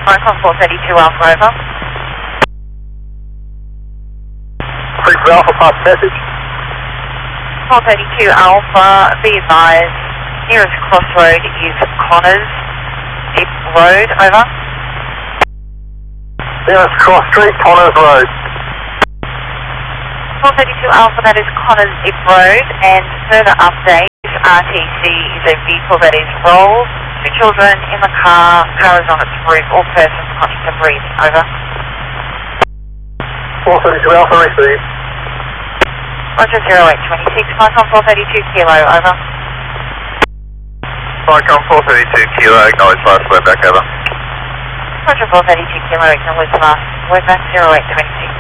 Micron 432 Alpha, over. 32 Alpha, pass message. 432 Alpha, be advised, nearest crossroad is Connors Dip Road, over. Nearest cross street, Connors Road. 432 Alpha, that is Connors Dip Road, and further update, RTC is a vehicle that is rolled, 2 children in the car is on its roof, all persons conscious of breathing, over. 432 Alpha, receive. Roger 0826, Micron 432 Kilo, over. Micron 432 Kilo, acknowledge last word back, over. Roger 432 Kilo, acknowledge last word back 0826.